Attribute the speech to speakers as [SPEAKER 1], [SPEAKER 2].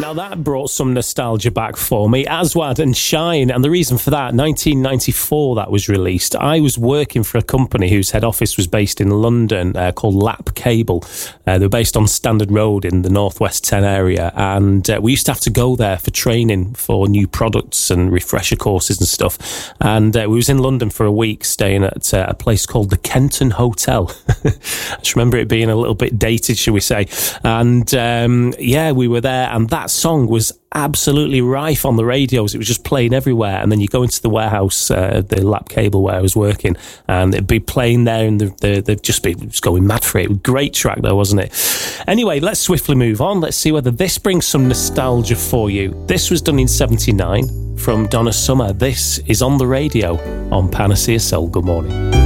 [SPEAKER 1] Now that brought some nostalgia back for me. Aswad and Shine, and the reason for that, 1994 that was released. I was working for a company whose head office was based in London called Lap Cable. They were based on Standard Road in the Northwest 10 area, and we used to have to go there for training for new products and refresher courses and stuff. And we was in London for a week staying at a place called the Kenton Hotel. I just remember it being a little bit dated, shall we say. And yeah, we were there, and that song was absolutely rife on the radios. It was just playing everywhere. And then you go into the warehouse, the Lap Cable where I was working, and it'd be playing there, and they'd just be just going mad for it. Great track though, wasn't it? Anyway, let's swiftly move on. Let's see whether this brings some nostalgia for you. This was done in 79 from Donna Summer. This is on the radio on Panacea Soul. Good morning.